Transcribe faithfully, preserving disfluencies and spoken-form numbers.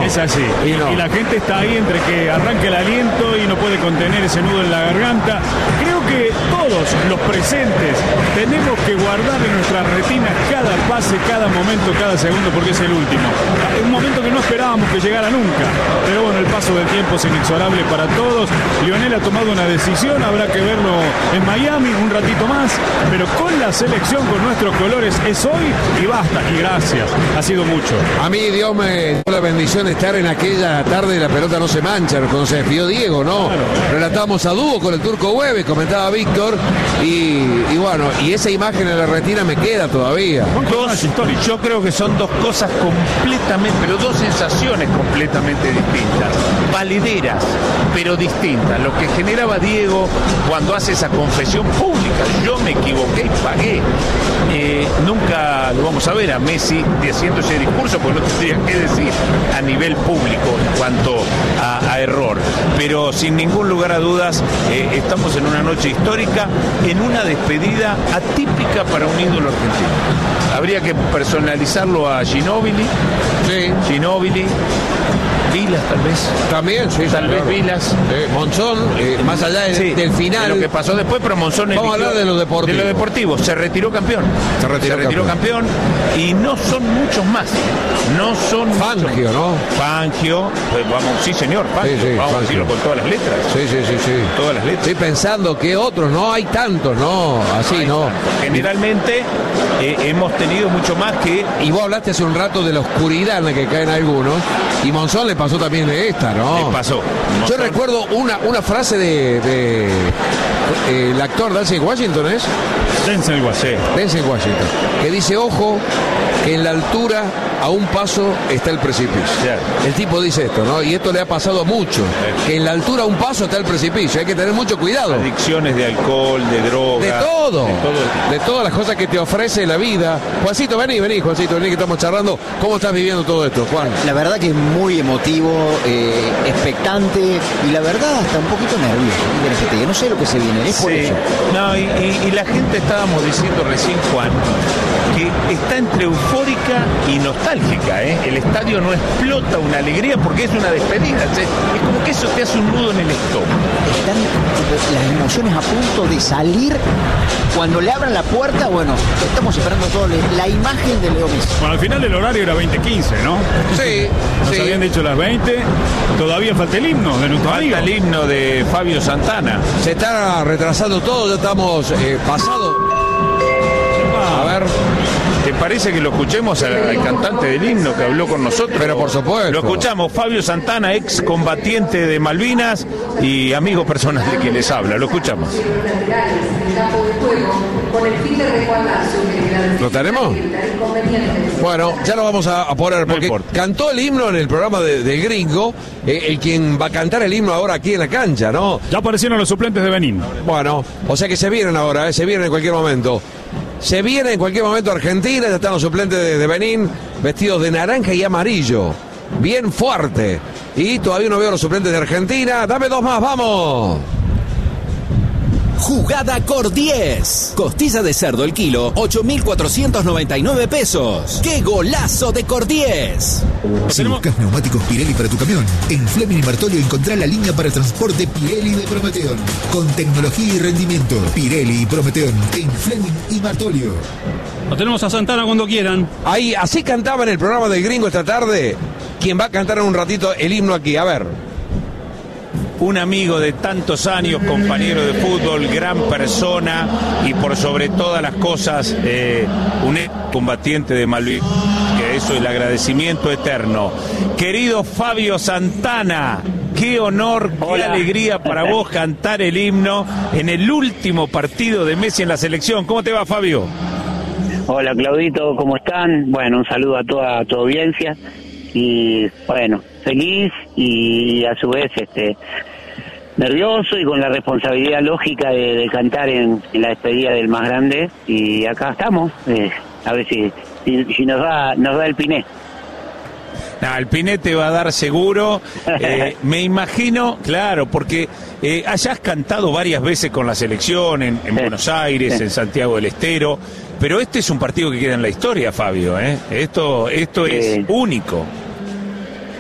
Es así. Y, no. y la gente está ahí entre que arranca el aliento y no puede contener ese nudo en la garganta. Creo que todos los presentes tenemos que guardar en nuestras retinas cada pase, cada momento, cada segundo, porque es el último. Es un momento que no esperábamos que llegara nunca. Pero bueno, el paso del tiempo es inexorable para todos. Lionel ha tomado una decisión, habrá que verlo en Miami un ratito más, pero con la selección, con nuestros colores, es hoy y basta. Y gracias, ha sido mucho. A mí Dios me dio la bendición de estar en aquella tarde de La Pelota No Se Mancha, cuando se despidió Diego, ¿no? Claro. Relatamos a dúo con el Turco Güemes, comentaba Víctor, y, y bueno, y esa imagen en la retina me queda todavía. Dos, yo creo que son dos cosas completamente, pero dos sensaciones completamente distintas, valideras, pero distintas. Lo que generaba Diego cuando hace esa confesión pública, yo me equivoqué y pagué. Eh, nunca lo vamos a ver a Messi haciendo ese discurso, porque no tendría que decir a nivel público en cuanto a, a error. Pero sin ningún lugar a dudas, eh, estamos en una noche histórica, en una despedida atípica para un ídolo argentino. Habría que personalizarlo a Ginóbili, sí. Ginóbili, Vilas tal vez. También, sí. Tal sí, vez claro. Vilas. Eh, Monzón, eh, más allá de, sí, del final. De lo que pasó después, pero Monzón Vamos a hablar de lo deportivo. De lo deportivo. Se retiró campeón. Se retiró, Se retiró campeón. campeón. Y no son muchos más. No son Fangio, muchos. ¿no? Fangio. Pues vamos, sí, señor. Fangio. Sí, sí, vamos Fangio. a decirlo con todas las letras. Sí, sí, sí, sí. Todas las letras. Estoy pensando que otros, no hay tantos, no. Así, no. no. Generalmente eh, hemos tenido mucho más que. Y vos hablaste hace un rato de la oscuridad en la que caen algunos. Y Monzón le pasó también de esta, ¿no? Le pasó. Yo Monzón. recuerdo una, una frase de, de eh, el actor Denzel Washington, ¿es? Denzel Washington. Denzel Washington, que dice, ojo, que en la altura a un paso está el precipicio. Claro. El tipo dice esto, ¿no? Y esto le ha pasado mucho, que en la altura a un paso está el precipicio, hay que tener mucho cuidado. Adicciones de alcohol, de droga. De todo, de todo. De todas las cosas que te ofrece la vida. Juancito, vení, vení, Juancito, vení que estamos charlando. ¿Cómo estás viviendo todo esto, Juan? La verdad que es muy emotivo, eh, expectante y la verdad hasta un poquito nervioso. No sé lo que se viene, es por Sí. eso. No, y, y, y la gente, estábamos diciendo recién, Juan, que está entre eufórica y nostálgica, ¿eh? El estadio no explota una alegría porque es una despedida. ¿Sí? Es como que eso te hace un nudo en el estómago. Están las emociones a punto de salir. Cuando le abran la puerta, bueno, estamos esperando todo la imagen de Leo Messi. Bueno, al final el horario era veinte quince, ¿no? Sí, Nos sí. habían dicho las veinte. Todavía falta el himno de nuestro amigo. Falta el himno de Fabio Santana. Se está retrasando todo, ya estamos eh, pasados. A ver. ¿Te parece que lo escuchemos al, al cantante del himno que habló con nosotros? Pero por supuesto. Lo escuchamos, Fabio Santana, ex combatiente de Malvinas y amigo personal de quien les habla. Lo escuchamos. ¿Lo tenemos? Bueno, ya lo vamos a, a poner, porque No cantó el himno en el programa de, del Gringo, eh, el quien va a cantar el himno ahora aquí en la cancha, ¿no? Ya aparecieron los suplentes de Benín. Bueno, o sea que se vienen ahora, eh, se vienen en cualquier momento. Se viene en cualquier momento Argentina, ya están los suplentes de, de Benín, vestidos de naranja y amarillo, bien fuerte. Y todavía no veo los suplentes de Argentina. Dame dos más, vamos. Jugada Cor diez. Costilla de cerdo el kilo, ocho mil cuatrocientos noventa y nueve pesos. ¡Qué golazo de Cor diez! Si buscas neumáticos Pirelli para tu camión, en Fleming y Martolio encontrá la línea para transporte Pirelli de Prometeón. Con tecnología y rendimiento, Pirelli y Prometeón en Fleming y Martolio. Lo tenemos a Santana cuando quieran. Ahí, así cantaba en el programa del Gringo esta tarde. Quien va a cantar en un ratito el himno aquí, a ver. Un amigo de tantos años, compañero de fútbol, gran persona y por sobre todas las cosas, eh, un combatiente de Malvinas, que eso es el agradecimiento eterno. Querido Fabio Santana, qué honor, qué Hola. alegría para vos cantar el himno en el último partido de Messi en la selección. ¿Cómo te va, Fabio? Hola Claudito, ¿cómo están? Bueno, un saludo a toda tu audiencia y bueno, feliz y a su vez este nervioso y con la responsabilidad lógica de, de cantar en, en la despedida del más grande y acá estamos, eh, a ver si, si, si nos da nos da el piné. No, el piné te va a dar seguro. Eh, me imagino, claro, porque eh, hayas cantado varias veces con la selección en, en Sí. Buenos Aires, Sí. en Santiago del Estero, pero este es un partido que queda en la historia, Fabio, ¿eh? Esto, esto Sí. es único.